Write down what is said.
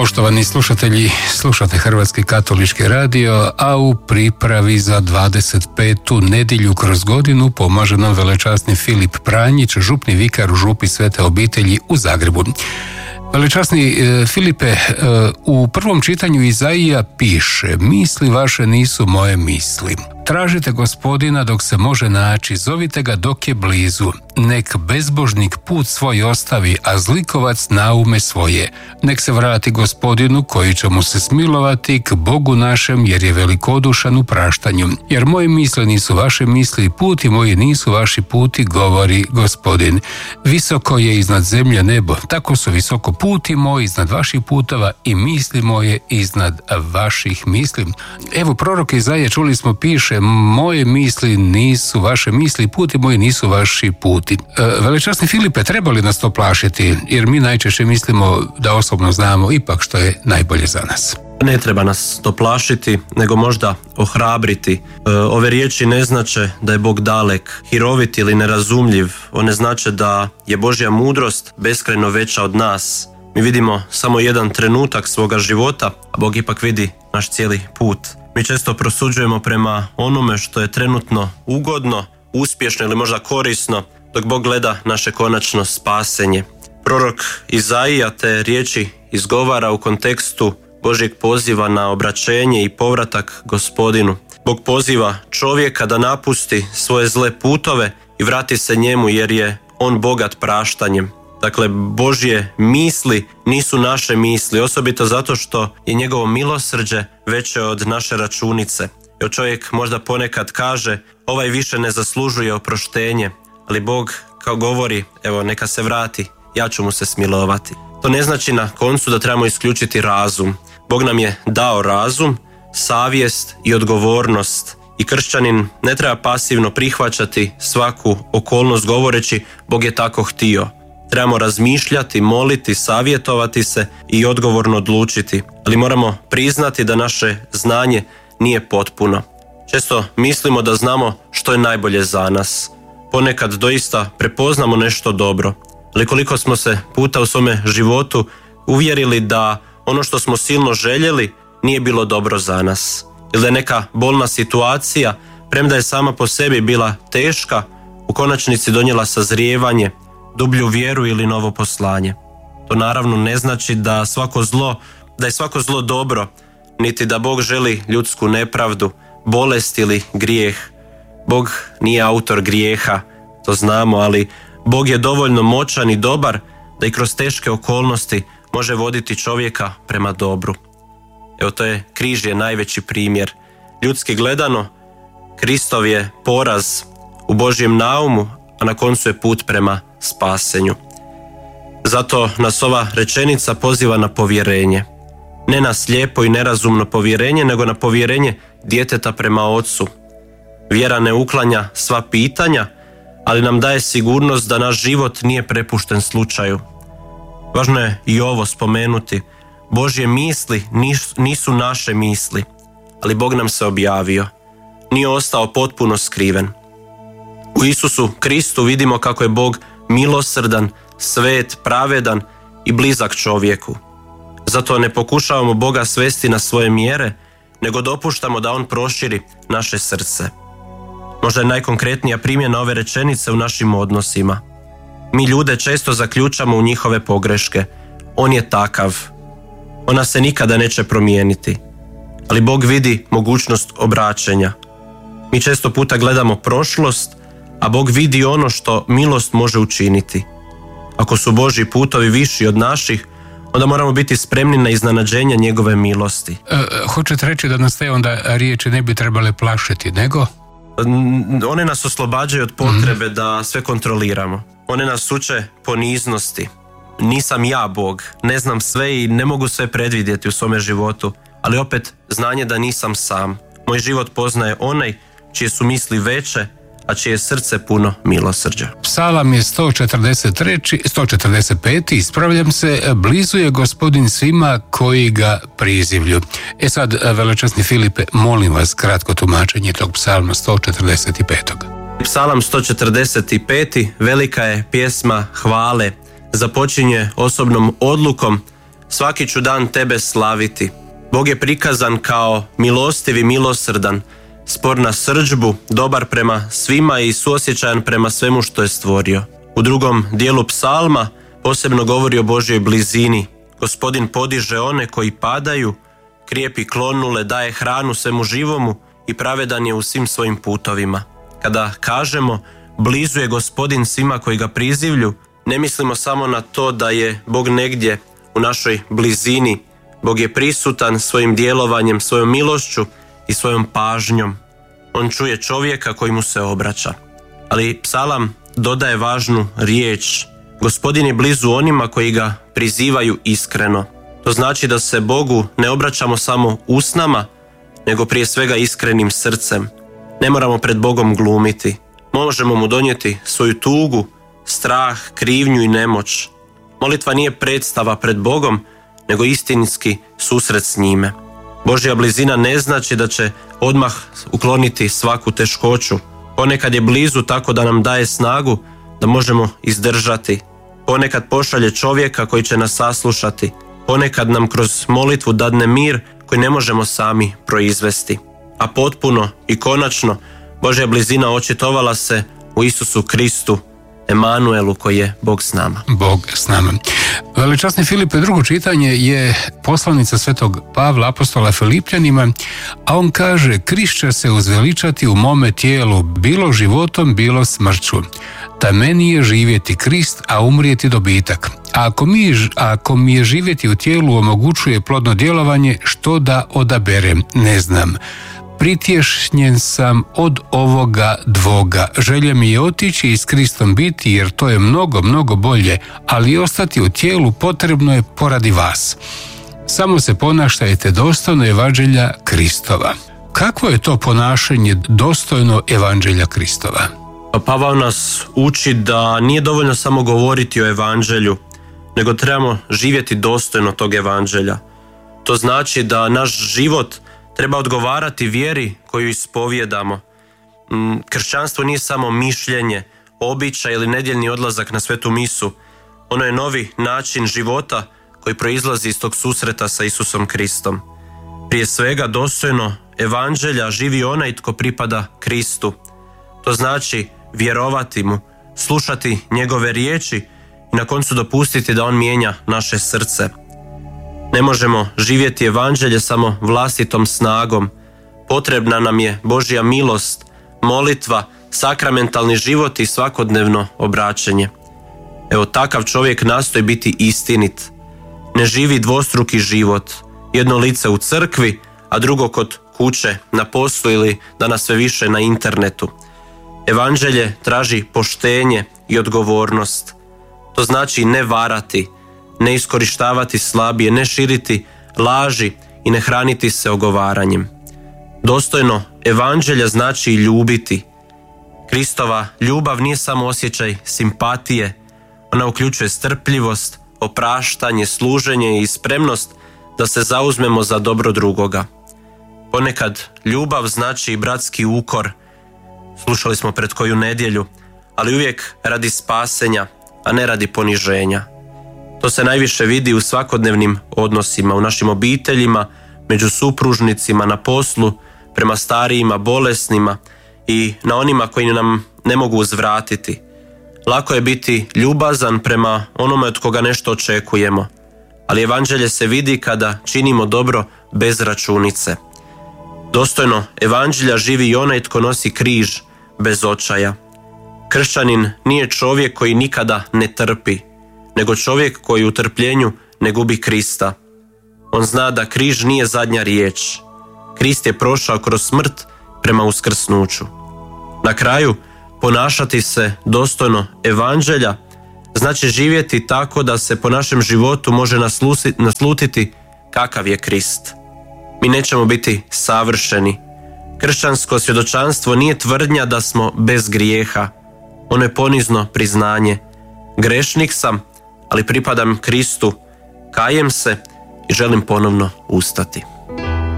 Poštovani slušatelji, slušate Hrvatski katolički radio, a u pripravi za 25. nedjelju kroz godinu pomaže nam velečasni Filip Pranjić, župni vikar u župi Svete obitelji u Zagrebu. Velečasni Filipe, u prvom čitanju Izaija piše: misli vaše nisu moje misli. Tražite Gospodina dok se može naći, zovite ga dok je blizu. Nek bezbožnik put svoj ostavi, a zlikovac naume svoje. Nek se vrati Gospodinu koji će mu se smilovati, k Bogu našem, jer je velikodušan u praštanju. Jer moje misli nisu vaše misli i puti moji nisu vaši puti, govori Gospodin. Visoko je iznad zemlje nebo, tako su visoko puti moji iznad vaših putova i misli moje iznad vaših misli. Evo, prorok Izaija, čuli smo, piše: moje misli nisu vaše misli, puti moji nisu vaši puti. Velečasni Filipe, treba li nas to plašiti? Jer mi najčešće mislimo da osobno znamo ipak što je najbolje za nas. Ne treba nas to plašiti, nego možda ohrabriti. Ove riječi ne znače da je Bog dalek, hirovit ili nerazumljiv. One znače da je Božja mudrost beskrajno veća od nas. Mi vidimo samo jedan trenutak svoga života, a Bog ipak vidi naš cijeli put. Mi često prosuđujemo prema onome što je trenutno ugodno, uspješno ili možda korisno, dok Bog gleda naše konačno spasenje. Prorok Izaija te riječi izgovara u kontekstu Božjeg poziva na obraćenje i povratak Gospodinu. Bog poziva čovjeka da napusti svoje zle putove i vrati se njemu, jer je on bogat praštanjem. Dakle, Božje misli nisu naše misli, osobito zato što je njegovo milosrđe veće od naše računice. Jer čovjek možda ponekad kaže: ovaj više ne zaslužuje oproštenje, ali Bog kao govori: evo, neka se vrati, ja ću mu se smilovati. To ne znači na koncu da trebamo isključiti razum. Bog nam je dao razum, savjest i odgovornost. I kršćanin ne treba pasivno prihvaćati svaku okolnost govoreći: Bog je tako htio. Trebamo razmišljati, moliti, savjetovati se i odgovorno odlučiti. Ali moramo priznati da naše znanje nije potpuno. Često mislimo da znamo što je najbolje za nas. Ponekad doista prepoznamo nešto dobro. Ali koliko smo se puta u svome životu uvjerili da ono što smo silno željeli nije bilo dobro za nas. Ili da je neka bolna situacija, premda je sama po sebi bila teška, u konačnici donijela sazrijevanje, dublju vjeru ili novo poslanje. To naravno ne znači da je svako zlo dobro, niti da Bog želi ljudsku nepravdu, bolest ili grijeh. Bog nije autor grijeha, to znamo, ali Bog je dovoljno moćan i dobar da i kroz teške okolnosti može voditi čovjeka prema dobru. Evo, to je križ je najveći primjer. Ljudski gledano, Kristov je poraz u Božjem naumu, a na koncu je put prema spasenju. Zato nas ova rečenica poziva na povjerenje. Ne na slijepo i nerazumno povjerenje, nego na povjerenje djeteta prema ocu. Vjera ne uklanja sva pitanja, ali nam daje sigurnost da naš život nije prepušten slučaju. Važno je i ovo spomenuti. Božje misli nisu naše misli, ali Bog nam se objavio. Nije ostao potpuno skriven. U Isusu Kristu vidimo kako je Bog milosrdan, svet, pravedan i blizak čovjeku. Zato ne pokušavamo Boga svesti na svoje mjere, nego dopuštamo da On proširi naše srce. Možda je najkonkretnija primjena ove rečenice u našim odnosima. Mi ljude često zaključamo u njihove pogreške. On je takav. Ona se nikada neće promijeniti. Ali Bog vidi mogućnost obraćenja. Mi često puta gledamo prošlost, a Bog vidi ono što milost može učiniti. Ako su Božji putovi viši od naših, onda moramo biti spremni na iznenađenje njegove milosti. Hoćete reći da nas te onda riječi ne bi trebale plašiti, nego? One nas oslobađaju od potrebe da sve kontroliramo. One nas uče poniznosti. Nisam ja Bog, ne znam sve i ne mogu sve predvidjeti u svome životu, ali opet znanje da nisam sam. Moj život poznaje onaj čije su misli veće, a čije je srce puno milosrđa. Psalam je 145. Ispravljam se: blizu je Gospodin svima koji ga prizivlju. Sad, velečasni Filipe, molim vas kratko tumačenje tog psalma 145. Psalam 145. velika je pjesma hvale. Započinje osobnom odlukom svaki ću dan tebe slaviti. Bog je prikazan kao milostiv i milosrdan, spor na srdžbu, dobar prema svima i suosjećajan prema svemu što je stvorio. U drugom dijelu psalma posebno govori o Božjoj blizini. Gospodin podiže one koji padaju, krijepi klonule, daje hranu svemu živomu i pravedan je u svim svojim putovima. Kada kažemo blizu je Gospodin svima koji ga prizivlju, ne mislimo samo na to da je Bog negdje u našoj blizini. Bog je prisutan svojim djelovanjem, svojom milošću i svojom pažnjom. On čuje čovjeka koji mu se obraća. Ali psalam dodaje važnu riječ. Gospodin je blizu onima koji ga prizivaju iskreno. To znači da se Bogu ne obraćamo samo usnama, nego prije svega iskrenim srcem. Ne moramo pred Bogom glumiti. Možemo mu donijeti svoju tugu, strah, krivnju i nemoć. Molitva nije predstava pred Bogom, nego istinski susret s njime. Božja blizina ne znači da će odmah ukloniti svaku teškoću. Ponekad je blizu tako da nam daje snagu da možemo izdržati. Ponekad pošalje čovjeka koji će nas saslušati. Ponekad nam kroz molitvu dadne mir koji ne možemo sami proizvesti. A potpuno i konačno Božja blizina očitovala se u Isusu Kristu, Emanuelu, koji je Bog s nama. Bog s nama. Veličasni Filipe, drugo čitanje je poslanica svetog Pavla apostola Filipljanima, a on kaže: Krist će se uzveličati u mome tijelu, bilo životom, bilo smrću. Da meni je živjeti Krist, a umrijeti dobitak. A ako mi je živjeti u tijelu omogućuje plodno djelovanje, što da odaberem, ne znam. Pritješnjen sam od ovoga dvoga. Želja mi je otići i s Kristom biti, jer to je mnogo, mnogo bolje, ali ostati u tijelu potrebno je poradi vas. Samo se ponašajte dostojno evanđelja Kristova. Kakvo je to ponašanje dostojno evanđelja Kristova? Pavao nas uči da nije dovoljno samo govoriti o evanđelju, nego trebamo živjeti dostojno tog evanđelja. To znači da naš život treba odgovarati vjeri koju ispovijedamo. Kršćanstvo nije samo mišljenje, običaj ili nedjeljni odlazak na svetu misu. Ono je novi način života koji proizlazi iz tog susreta sa Isusom Kristom. Prije svega dostojno evanđelja živi onaj tko pripada Kristu. To znači vjerovati mu, slušati njegove riječi i na koncu dopustiti da on mijenja naše srce. Ne možemo živjeti evanđelje samo vlastitom snagom. Potrebna nam je Božja milost, molitva, sakramentalni život i svakodnevno obraćanje. Evo, takav čovjek nastoji biti istinit. Ne živi dvostruki život, jedno lice u crkvi, a drugo kod kuće, na poslu ili danas sve više na internetu. Evanđelje traži poštenje i odgovornost. To znači ne varati, ne iskorištavati slabije, ne širiti laži i ne hraniti se ogovaranjem. Dostojno evanđelja znači ljubiti. Kristova ljubav nije samo osjećaj simpatije, ona uključuje strpljivost, opraštanje, služenje i spremnost da se zauzmemo za dobro drugoga. Ponekad ljubav znači i bratski ukor, slušali smo pred koju nedjelju, ali uvijek radi spasenja, a ne radi poniženja. To se najviše vidi u svakodnevnim odnosima, u našim obiteljima, među supružnicima, na poslu, prema starijima, bolesnima i na onima koji nam ne mogu uzvratiti. Lako je biti ljubazan prema onome od koga nešto očekujemo, ali evanđelje se vidi kada činimo dobro bez računice. Dostojno evanđelja živi i onaj tko nosi križ bez očaja. Kršćanin nije čovjek koji nikada ne trpi, nego čovjek koji u trpljenju ne gubi Krista. On zna da križ nije zadnja riječ. Krist je prošao kroz smrt prema uskrsnuću. Na kraju, ponašati se dostojno evanđelja znači živjeti tako da se po našem životu može naslutiti kakav je Krist. Mi nećemo biti savršeni. Kršćansko svjedočanstvo nije tvrdnja da smo bez grijeha. Ono je ponizno priznanje. Grešnik sam, ali pripadam Kristu, kajem se i želim ponovno ustati.